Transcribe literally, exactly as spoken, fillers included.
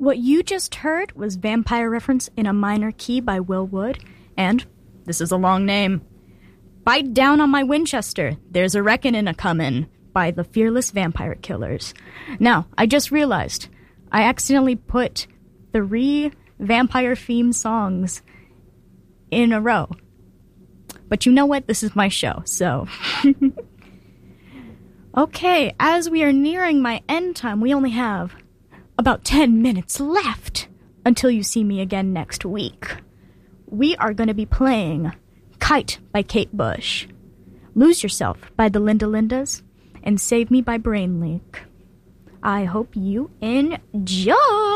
What you just heard was Vampire Reference in a Minor Key by Will Wood, and, this is a long name, Bite Down on My Winchester, There's a Reckonin' a-Comin' by the Fearless Vampire Killers. Now, I just realized I accidentally put three vampire theme songs in a row. But you know what? This is my show, so... Okay, as we are nearing my end time, we only have about ten minutes left until you see me again next week. We are going to be playing Kite by Kate Bush, Lose Yourself by the Linda Lindas, and Save Me by Brain Leak. I hope you enjoy!